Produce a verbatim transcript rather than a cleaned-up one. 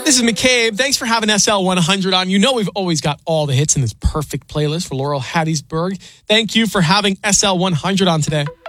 This is McCabe. Thanks for having S L one hundred on. You know we've always got all the hits in this perfect playlist for Laurel Hattiesburg. Thank you for having S L one hundred on today.